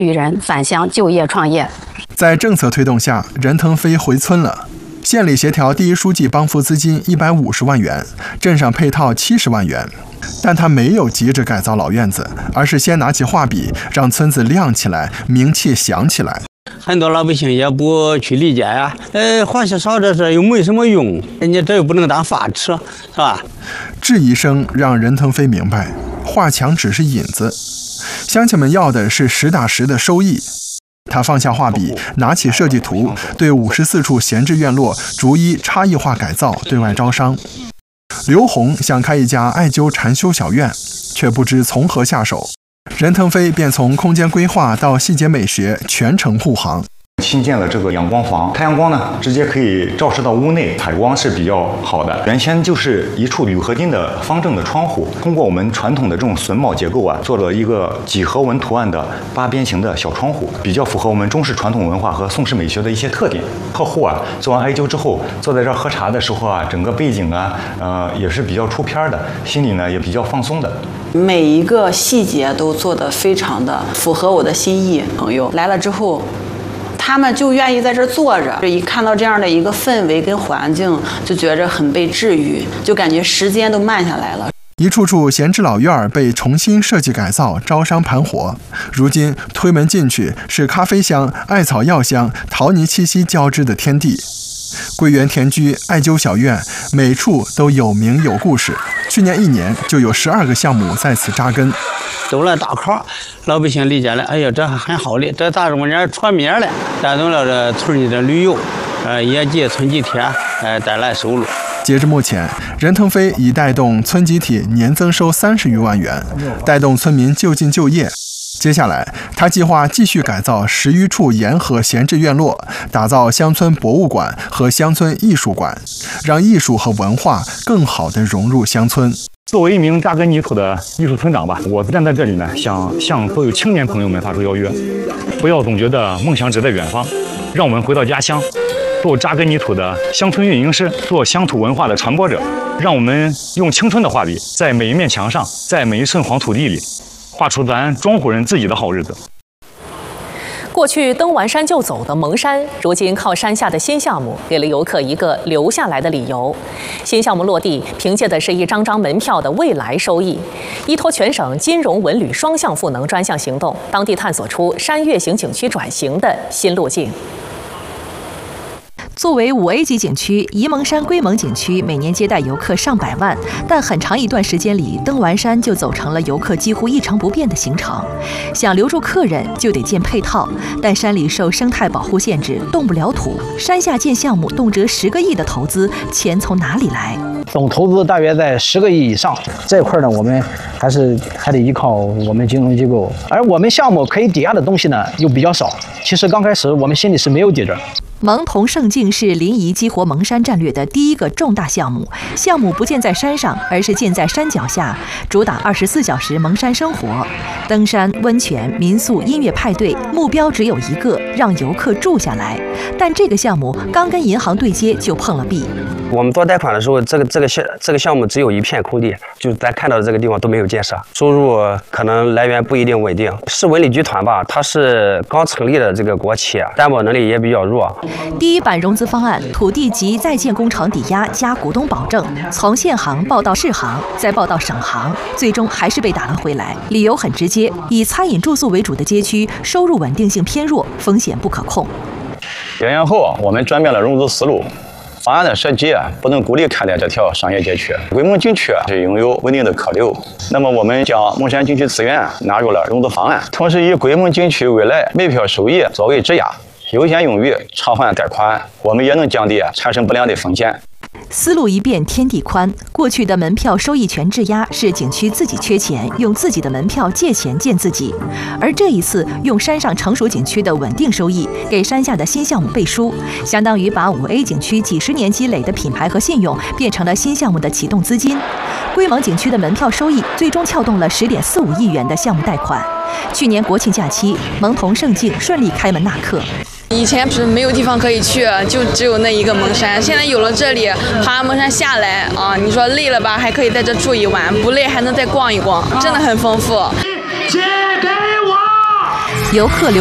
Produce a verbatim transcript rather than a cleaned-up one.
旅人返乡就业创业。 在政策推动下，任腾飞回村了。县里协调第一书记帮扶资金一百五十万元，镇上配套七十万元。但他没有急着改造老院子，而是先拿起画笔，让村子亮起来，名气响起来。 很多老百姓也不去理解呀、啊，呃，画些烧这是又没什么用，人家这又不能当饭吃，是吧？ 质疑声让任腾飞明白，画墙只是引子，乡亲们要的是实打实的收益。他放下画笔，拿起设计图，对五十四处闲置院落逐一差异化改造，对外招商。刘红想开一家艾灸禅修小院，却不知从何下手。任腾飞便从空间规划到细节美学全程护航。 新建了这个阳光房，太阳光呢直接可以照射到屋内，采光是比较好的。原先就是一处铝合金的方正的窗户，通过我们传统的这种榫卯结构啊，做了一个几何纹图案的八边形的小窗户，比较符合我们中式传统文化和宋式美学的一些特点。客户啊做完艾灸之后，坐在这儿喝茶的时候啊，整个背景啊，呃也是比较出片的，心里呢也比较放松的。 每一个细节都做得非常的符合我的心意。朋友来了之后，他们就愿意在这儿坐着，一看到这样的一个氛围跟环境，就觉着很被治愈，就感觉时间都慢下来了。 一处处闲置老院被重新设计改造，招商盘活。如今推门进去是咖啡香、艾草药香、陶泥气息交织的天地。桂园田居艾灸小院，每处都有名有故事。去年一年就有十二个项目在此扎根。 走了大考，老百姓理解了，哎呀，这还很好的，这大中间出名了，带动了这村里的旅游，呃，也给村集体呃带来收入。 截至目前，任腾飞已带动村集体年增收三十余万元，带动村民就近就业。接下来，他计划继续改造十余处沿河闲置院落，打造乡村博物馆和乡村艺术馆，让艺术和文化更好地融入乡村。 作为一名扎根泥土的艺术村长吧，我站在这里呢，想向所有青年朋友们发出邀约：不要总觉得梦想只在远方，让我们回到家乡，做扎根泥土的乡村运营师，做乡土文化的传播者。让我们用青春的画笔，在每一面墙上，在每一寸黄土地里，画出咱庄户人自己的好日子。 过去登完山就走的蒙山，如今靠山下的新项目，给了游客一个留下来的理由。新项目落地，凭借的是一张张门票的未来收益。依托全省金融文旅双向赋能专项行动，当地探索出山岳型景区转型的新路径。作为五 A 级景区，沂蒙山龟蒙景区每年接待游客上百万，但很长一段时间里，登完山就走成了游客几乎一成不变的行程。想留住客人，就得建配套，但山里受生态保护限制，动不了土。山下建项目动辄十个亿的投资，钱从哪里来？ 总投资大约在十个亿以上，这块呢，我们还是还得依靠我们金融机构，而我们项目可以抵押的东西呢又比较少。其实刚开始我们心里是没有底的。 蒙童胜境是临沂激活蒙山战略的第一个重大项目，项目不建在山上，而是建在山脚下，主打二十四小时蒙山生活，登山、温泉、民宿、音乐派对，目标只有一个，让游客住下来。但这个项目刚跟银行对接就碰了壁。 我们做贷款的时候，这个这个项这个项目只有一片空地，就咱看到的这个地方都没有建设，收入可能来源不一定稳定。市文旅集团吧，它是刚成立的这个国企，担保能力也比较弱。 第一版融资方案，土地及在建工程抵押加股东保证，从县行报到市行，再报到省行，最终还是被打了回来。理由很直接，以餐饮住宿为主的街区，收入稳定性偏弱，风险不可控。 研究后，我们转变了融资思路。方案的设计不能孤立看待这条商业街区，龟蒙景区是拥有稳定的客流。那么我们将蒙山景区资源纳入了融资方案，同时以龟蒙景区未来门票收益作为质押，优先用于偿还贷款，我们也能降低产生不良的风险。 思路一变天地宽，过去的门票收益权质押是景区自己缺钱，用自己的门票借钱建自己，而这一次用山上成熟景区的稳定收益给山下的新项目背书，相当于把五 A 景区几十年积累的品牌和信用变成了新项目的启动资金。龟蒙景区的门票收益最终撬动了十点四五亿元的项目贷款。去年国庆假期，蒙童胜境顺利开门纳客。 以前是没有地方可以去，就只有那一个蒙山。现在有了这里，爬完蒙山下来啊，你说累了吧，还可以在这住一晚；不累还能再逛一逛，真的很丰富。 借给我。 由贺流